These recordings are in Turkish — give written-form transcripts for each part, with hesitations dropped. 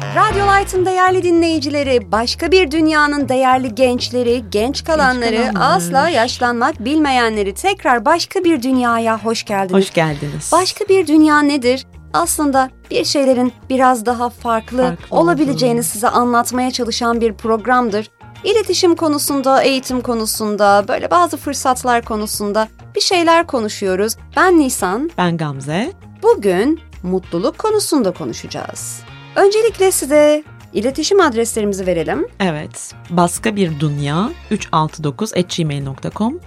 Radyo Light'ın değerli dinleyicileri, başka bir dünyanın değerli gençleri, genç kalanları, asla yaşlanmak bilmeyenleri tekrar başka bir dünyaya hoş geldiniz. Hoş geldiniz. Başka bir dünya nedir? Aslında bir şeylerin biraz daha farklı olabileceğini size anlatmaya çalışan bir programdır. İletişim konusunda, eğitim konusunda, böyle bazı fırsatlar konusunda bir şeyler konuşuyoruz. Ben Nisan. Ben Gamze. Bugün mutluluk konusunda konuşacağız. Öncelikle size iletişim adreslerimizi verelim. Evet. baskabirdünya369@gmail.com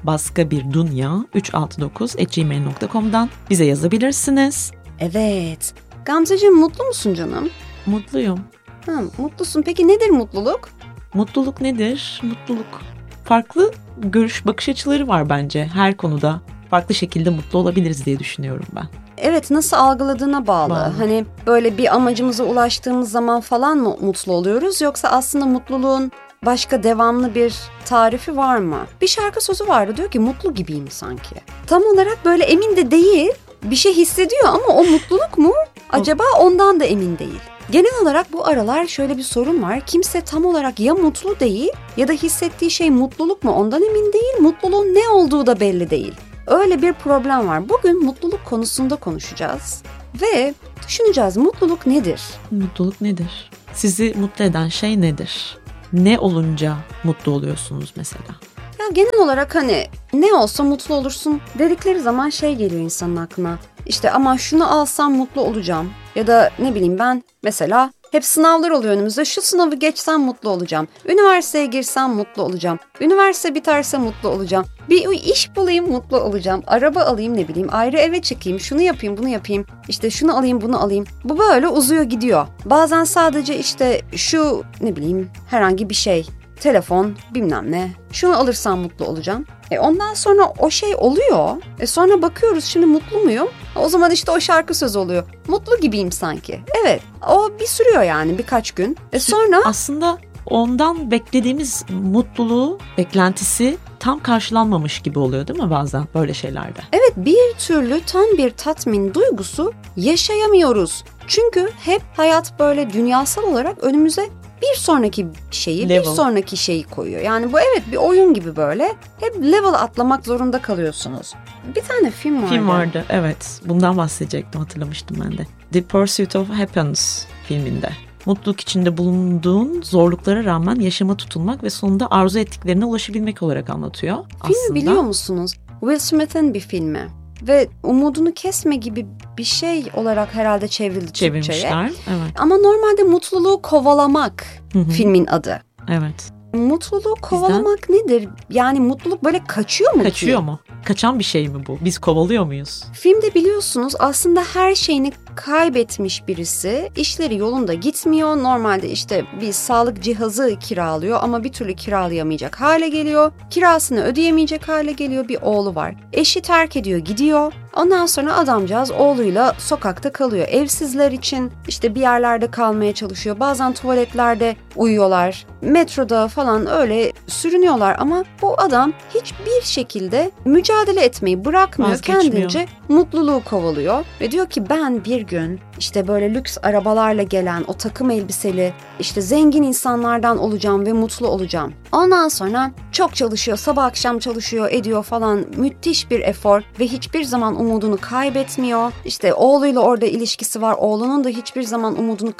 baskabirdünya369@gmail.com'dan bize yazabilirsiniz. Evet. Gamzeciğim, mutlu musun canım? Mutluyum. Mutlusun. Peki nedir mutluluk? Mutluluk nedir? Mutluluk. Farklı bakış açıları var bence her konuda. Farklı şekilde mutlu olabiliriz diye düşünüyorum ben. Evet, nasıl algıladığına bağlı. Hani böyle bir amacımıza ulaştığımız zaman falan mı mutlu oluyoruz, yoksa aslında mutluluğun başka devamlı bir tarifi var mı? Bir şarkı sözü vardı, diyor ki mutlu gibiyim sanki. Tam olarak böyle emin de değil, bir şey hissediyor ama o mutluluk mu? Acaba ondan da emin değil. Genel olarak bu aralar şöyle bir sorun var. Kimse tam olarak ya mutlu değil ya da hissettiği şey mutluluk mu ondan emin değil, mutluluğun ne olduğu da belli değil. Öyle bir problem var. Bugün mutluluk konusunda konuşacağız ve düşüneceğiz, mutluluk nedir? Mutluluk nedir? Sizi mutlu eden şey nedir? Ne olunca mutlu oluyorsunuz mesela? Ya genel olarak hani ne olsa mutlu olursun dedikleri zaman şey geliyor insanın aklına. İşte ama şunu alsam mutlu olacağım. Ya da ne bileyim, ben mesela hep sınavlar oluyor önümüzde. Şu sınavı geçsem mutlu olacağım. Üniversiteye girsem mutlu olacağım. Üniversite biterse mutlu olacağım. Bir iş bulayım mutlu olacağım. Araba alayım, ne bileyim, ayrı eve çıkayım. Şunu yapayım, bunu yapayım. İşte şunu alayım, bunu alayım. Bu böyle uzuyor gidiyor. Bazen sadece işte şu ne bileyim herhangi bir şey. Telefon, bilmem ne. Şunu alırsam mutlu olacağım. Ondan sonra o şey oluyor. Sonra bakıyoruz, şimdi mutlu muyum? O zaman işte o şarkı sözü oluyor. Mutlu gibiyim sanki. Evet, o bir sürüyor yani birkaç gün. Sonra aslında ondan beklediğimiz mutluluğu, beklentisi tam karşılanmamış gibi oluyor değil mi bazen böyle şeylerde? Evet, bir türlü tam bir tatmin duygusu yaşayamıyoruz. Çünkü hep hayat böyle dünyasal olarak önümüze bir sonraki şeyi, bir sonraki şeyi koyuyor. Yani bu evet bir oyun gibi böyle. Hep level atlamak zorunda kalıyorsunuz. Bir tane film vardı. Evet. Bundan bahsedecektim, hatırlamıştım ben de. The Pursuit of Happiness filminde. Mutluluk içinde bulunduğun zorluklara rağmen yaşama tutunmak ve sonunda arzu ettiklerine ulaşabilmek olarak anlatıyor. Filmi biliyor musunuz? Will Smith'in bir filmi. Ve umudunu kesme gibi bir şey olarak herhalde çevrilmişler. Evet. Ama normalde mutluluğu kovalamak filmin adı. Evet. Mutluluğu kovalamak nedir? Yani mutluluk böyle kaçıyor mu? Kaçıyor mu? Kaçan bir şey mi bu? Biz kovalıyor muyuz? Filmde biliyorsunuz aslında her şeyini kaybetmiş birisi, işleri yolunda gitmiyor. Normalde işte bir sağlık cihazı kiralıyor ama bir türlü kiralayamayacak hale geliyor. Kirasını ödeyemeyecek hale geliyor. Bir oğlu var. Eşi terk ediyor, gidiyor. Ondan sonra adamcağız oğluyla sokakta kalıyor. Evsizler için işte bir yerlerde kalmaya çalışıyor. Bazen tuvaletlerde uyuyorlar. Metroda falan öyle sürünüyorlar ama bu adam hiçbir şekilde mücadele etmeyi bırakmıyor. Kendince mutluluğu kovalıyor ve diyor ki ben bir gün işte böyle lüks arabalarla gelen o takım elbiseli işte zengin insanlardan olacağım ve mutlu olacağım. Ondan sonra çok çalışıyor, sabah akşam çalışıyor, ediyor falan, müthiş bir efor ve hiçbir zaman umudunu kaybetmiyor. İşte oğluyla orada ilişkisi var. Oğlunun da hiçbir zaman umudunu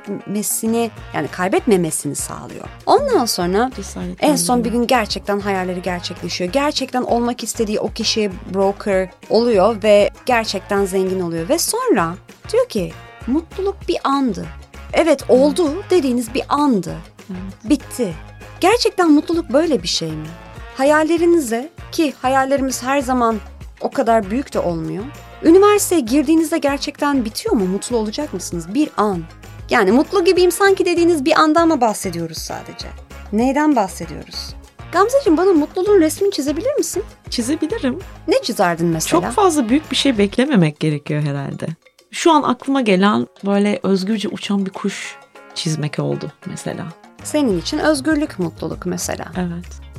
kaybetmemesini sağlıyor. Ondan sonra en son bir gün gerçekten hayalleri gerçekleşiyor. Gerçekten olmak istediği o kişiye broker oluyor ve gerçekten zengin oluyor. Ve sonra diyor ki mutluluk bir andı. Evet, oldu dediğiniz bir andı. Bitti. Gerçekten mutluluk böyle bir şey mi? Hayallerinize, ki hayallerimiz her zaman o kadar büyük de olmuyor. Üniversiteye girdiğinizde gerçekten bitiyor mu? Mutlu olacak mısınız? Bir an. Yani mutlu gibiyim sanki dediğiniz bir andan mı bahsediyoruz sadece? Neyden bahsediyoruz? Gamzeciğim, bana mutluluğun resmini çizebilir misin? Çizebilirim. Ne çizerdin mesela? Çok fazla büyük bir şey beklememek gerekiyor herhalde. Şu an aklıma gelen böyle özgürce uçan bir kuş çizmek oldu mesela. Senin için özgürlük, mutluluk mesela. Evet.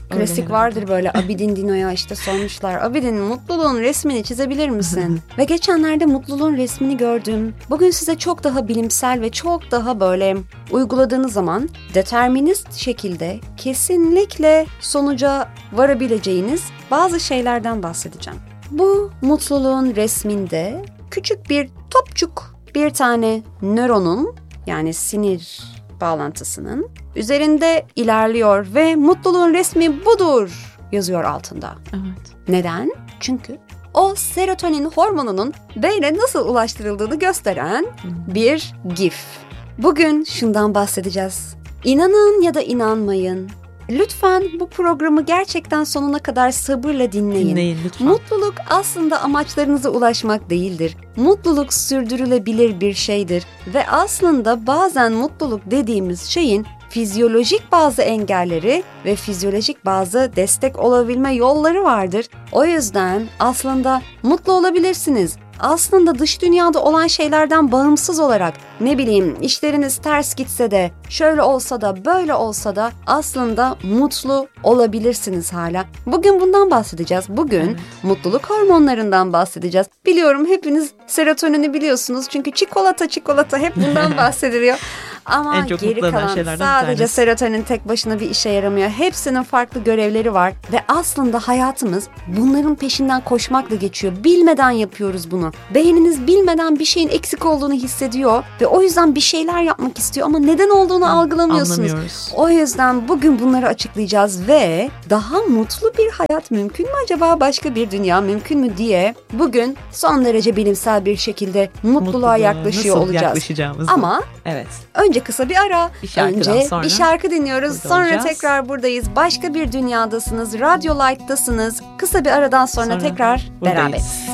Klasik herhalde. vardır böyle, Abidin Dino'ya işte sormuşlar. Abidin, mutluluğun resmini çizebilir misin? Ve geçenlerde mutluluğun resmini gördüm. Bugün size çok daha bilimsel ve çok daha böyle uyguladığınız zaman determinist şekilde kesinlikle sonuca varabileceğiniz bazı şeylerden bahsedeceğim. Bu mutluluğun resminde küçük bir topçuk, bir tane nöronun, yani sinir bağlantısının üzerinde ilerliyor ve mutluluğun resmi budur yazıyor altında. Evet. Neden? Çünkü o serotonin hormonunun beyne nasıl ulaştırıldığını gösteren bir GIF. Bugün şundan bahsedeceğiz. İnanın ya da inanmayın. Lütfen bu programı gerçekten sonuna kadar sabırla dinleyin. Dinleyin lütfen. Mutluluk aslında amaçlarınıza ulaşmak değildir. Mutluluk sürdürülebilir bir şeydir ve aslında bazen mutluluk dediğimiz şeyin fizyolojik bazı engelleri ve fizyolojik bazı destek olabilme yolları vardır. O yüzden aslında mutlu olabilirsiniz. Aslında dış dünyada olan şeylerden bağımsız olarak, ne bileyim, işleriniz ters gitse de, şöyle olsa da, böyle olsa da aslında mutlu olabilirsiniz hala. Bugün bundan bahsedeceğiz. Bugün mutluluk hormonlarından bahsedeceğiz. Biliyorum hepiniz serotonini biliyorsunuz çünkü çikolata hep bundan bahsediliyor. Ama geri kalan sadece serotonin tek başına bir işe yaramıyor. Hepsinin farklı görevleri var ve aslında hayatımız bunların peşinden koşmakla geçiyor. Bilmeden yapıyoruz bunu. Beyniniz bilmeden bir şeyin eksik olduğunu hissediyor ve o yüzden bir şeyler yapmak istiyor ama neden olduğunu algılamıyorsunuz. O yüzden bugün bunları açıklayacağız ve daha mutlu bir hayat mümkün mü acaba, başka bir dünya mümkün mü diye bugün son derece bilimsel bir şekilde mutluluğa yaklaşıyor olacağız. Ama evet. Önce kısa bir ara, önce sonra bir şarkı dinliyoruz, sonra olacağız. tekrar buradayız. Başka bir dünyadasınız, Radyo Light'tasınız. Kısa bir aradan sonra tekrar beraberiz.